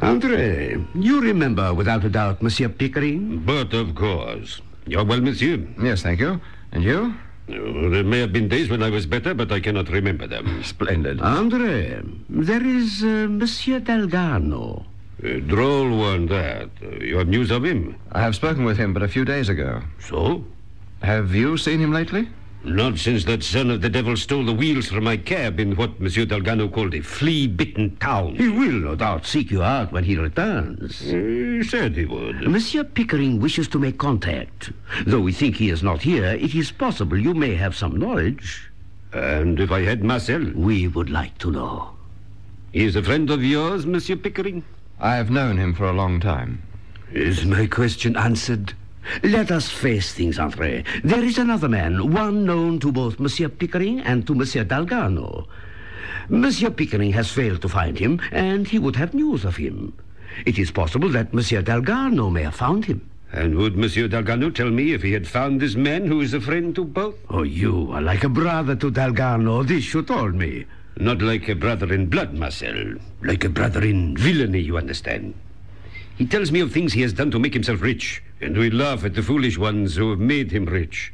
Andre, you remember without a doubt Monsieur Pickering? But of course. You're well, monsieur? Yes, thank you. And you? There may have been days when I was better, but I cannot remember them. Splendid. Andre, there is Monsieur Delgano. A droll one, that. You have news of him? I have spoken with him but a few days ago. So? Have you seen him lately? Not since that son of the devil stole the wheels from my cab in what Monsieur Delgano called a flea-bitten town. He will no doubt seek you out when he returns. He said he would. Monsieur Pickering wishes to make contact. Though we think he is not here, it is possible you may have some knowledge. And if I had Marcel? We would like to know. He is a friend of yours, Monsieur Pickering? I have known him for a long time. Is my question answered? Let us face things, Andre. There is another man, one known to both Monsieur Pickering and to Monsieur Delgano. Monsieur Pickering has failed to find him, and he would have news of him. It is possible that Monsieur Delgano may have found him. And would Monsieur Delgano tell me if he had found this man who is a friend to both? Oh, you are like a brother to Delgano, this you told me. Not like a brother in blood, Marcel. Like a brother in villainy, you understand. He tells me of things he has done to make himself rich, and we laugh at the foolish ones who have made him rich.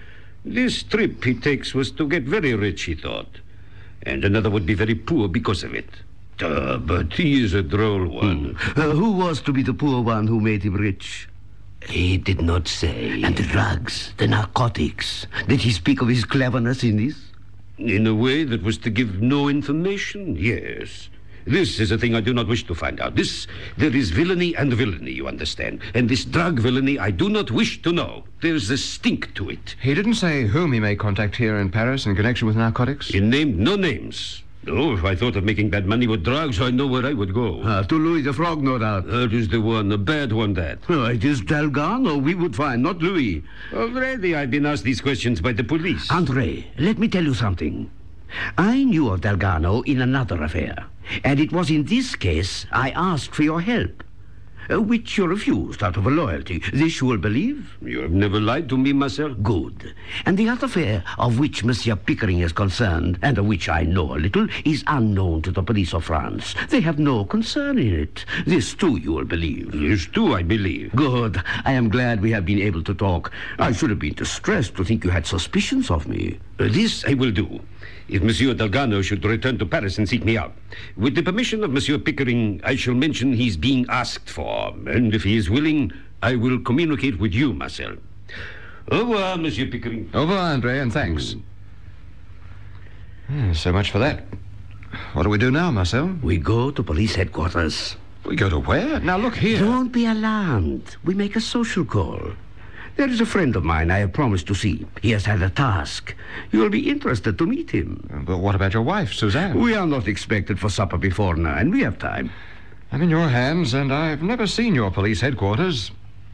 This trip he takes was to get very rich, he thought, and another would be very poor because of it. But he is a droll one. Who was to be the poor one who made him rich? He did not say. And the drugs, the narcotics. Did he speak of his cleverness in this? In a way that was to give no information, yes. This is a thing I do not wish to find out. There is villainy and villainy, you understand. And this drug villainy I do not wish to know. There's a stink to it. He didn't say whom he may contact here in Paris in connection with narcotics? He named no names. No, if I thought of making bad money with drugs, I know where I would go. To Louis the Frog, no doubt. That is the one, a bad one, that. It is Delgano we would find, not Louis. Already I've been asked these questions by the police. Andre, let me tell you something. I knew of Delgano in another affair, and it was in this case I asked for your help, which you refused out of a loyalty. This you will believe? You have never lied to me, Marcel. Good. And the other affair of which Monsieur Pickering is concerned, and of which I know a little, is unknown to the police of France. They have no concern in it. This, too, you will believe. This, too, I believe. Good. I am glad we have been able to talk. I should have been distressed to think you had suspicions of me. This I will do. If Monsieur Delgano should return to Paris and seek me out, with the permission of Monsieur Pickering, I shall mention he's being asked for, and if he is willing, I will communicate with you, Marcel. Au revoir, Monsieur Pickering. Au revoir, Andre, and thanks. So much for that. What do we do now, Marcel? We go to police headquarters. We go to where? Now, look here. Don't be alarmed. We make a social call. There is a friend of mine I have promised to see. He has had a task. You will be interested to meet him. But what about your wife, Suzanne? We are not expected for supper before 9. We have time. I'm in your hands, and I've never seen your police headquarters.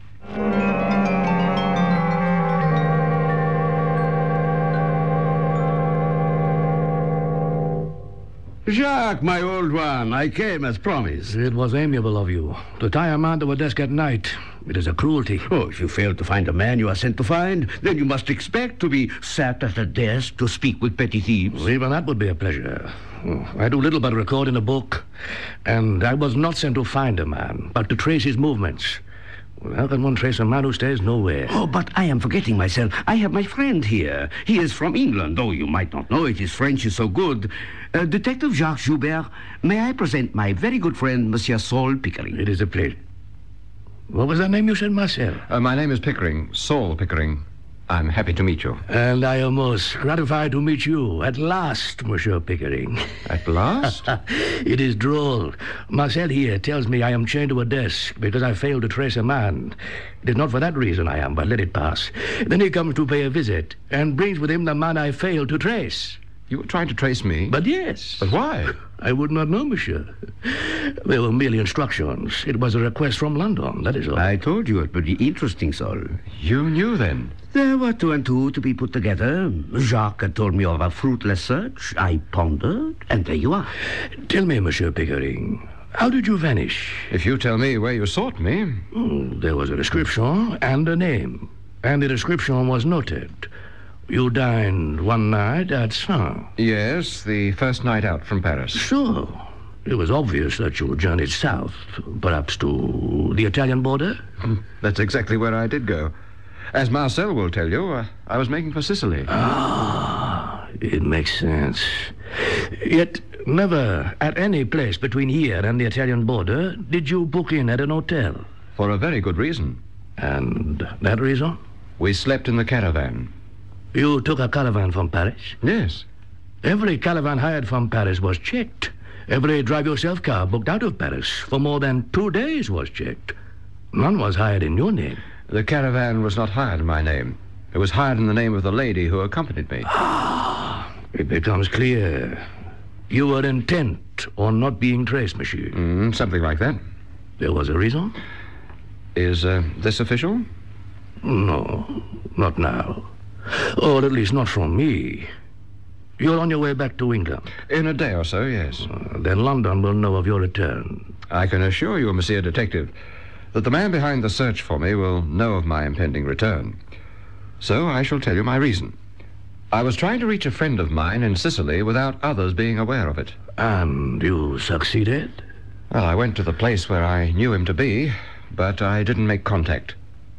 Jacques, my old one, I came as promised. It was amiable of you to tie a man to a desk at night. It is a cruelty. Oh, if you fail to find a man you are sent to find, then you must expect to be sat at a desk to speak with petty thieves. Well, even that would be a pleasure. I do little but record in a book, and I was not sent to find a man, but to trace his movements. Well, how can one trace a man who stays nowhere? Oh, but I am forgetting myself. I have my friend here. He is from England, though you might not know it. His French is so good. Detective Jacques Joubert, may I present my very good friend, Monsieur Saul Pickering? It is a pleasure. What was that name you said, Marcel? My name is Pickering, Saul Pickering. I'm happy to meet you. And I am most gratified to meet you at last, Monsieur Pickering. At last? It is droll. Marcel here tells me I am chained to a desk because I failed to trace a man. It is not for that reason I am, but let it pass. Then he comes to pay a visit and brings with him the man I failed to trace. You were trying to trace me? But yes. But why? I would not know, monsieur. They were merely instructions. It was a request from London, that is all. I told you it would be interesting, Saul. You knew then? There were 2 and 2 to be put together. Jacques had told me of a fruitless search. I pondered, and there you are. Tell me, Monsieur Pickering, how did you vanish? If you tell me where you sought me... There was a description and a name, and the description was noted. You dined one night at Saint. Yes, the first night out from Paris. So, It was obvious that you journeyed south, perhaps to the Italian border. That's exactly where I did go. As Marcel will tell you, I was making for Sicily. Ah, it makes sense. Yet, never at any place between here and the Italian border did you book in at an hotel. For a very good reason. And that reason? We slept in the caravan. You took a caravan from Paris? Yes. Every caravan hired from Paris was checked. Every drive-yourself car booked out of Paris for more than 2 days was checked. None was hired in your name. The caravan was not hired in my name. It was hired in the name of the lady who accompanied me. It becomes clear. You were intent on not being traced, monsieur. Something like that. There was a reason? Is this official? No, not now. Or at least not from me. You're on your way back to England. In a day or so, yes. Then London will know of your return. I can assure you, Monsieur Detective, that the man behind the search for me will know of my impending return. So I shall tell you my reason. I was trying to reach a friend of mine in Sicily without others being aware of it. And you succeeded? Well, I went to the place where I knew him to be, but I didn't make contact.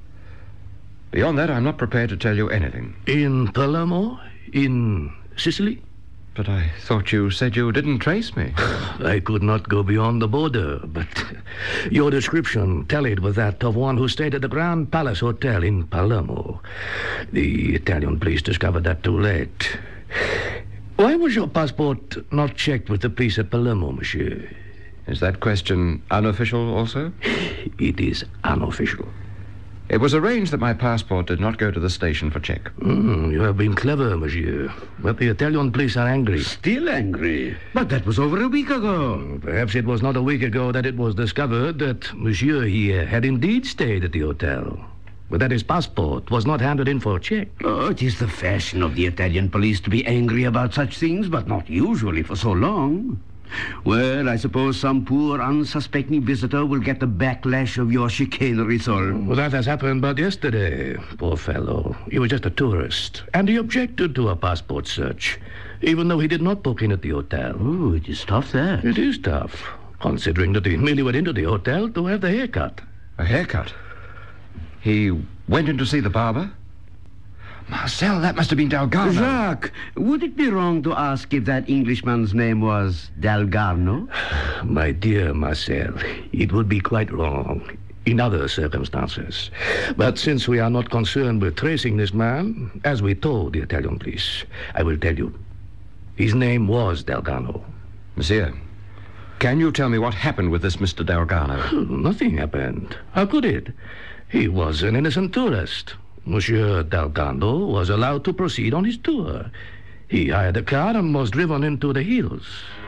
Beyond that, I'm not prepared to tell you anything. In Palermo? In Sicily? But I thought you said you didn't trace me. I could not go beyond the border, but your description tallied with that of one who stayed at the Grand Palace Hotel in Palermo. The Italian police discovered that too late. Why was your passport not checked with the police at Palermo, monsieur? Is that question unofficial also? It is unofficial. It was arranged that my passport did not go to the station for check. You have been clever, monsieur. But the Italian police are angry. Still angry? But that was over a week ago. Perhaps it was not a week ago that it was discovered that monsieur here had indeed stayed at the hotel, but that his passport was not handed in for check. Oh, it is the fashion of the Italian police to be angry about such things, but not usually for so long. Well, I suppose some poor, unsuspecting visitor will get the backlash of your chicanery, sir. Well, that has happened but yesterday. Poor fellow. He was just a tourist, and he objected to a passport search, even though he did not book in at the hotel. Oh, it is tough, that. It is tough, considering that he merely went into the hotel to have the haircut. A haircut? He went in to see the barber? Marcel, that must have been Dalgarno. Jacques, would it be wrong to ask if that Englishman's name was Dalgarno? My dear Marcel, it would be quite wrong in other circumstances. But since we are not concerned with tracing this man, as we told the Italian police, I will tell you. His name was Dalgarno. Monsieur, can you tell me what happened with this Mr. Dalgarno? Nothing happened. How could it? He was an innocent tourist. Monsieur Dalgarno was allowed to proceed on his tour. He hired a car and was driven into the hills.